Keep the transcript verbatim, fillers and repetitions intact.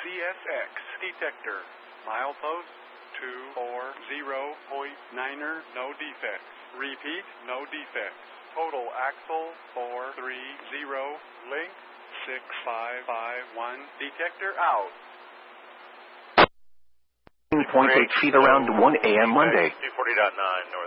C S X detector. Milepost two four zero point niner, no defects. Repeat, no defects. Total axle four three zero, link six five five one, detector out. point eight feet around one A M Monday. two forty point nine north.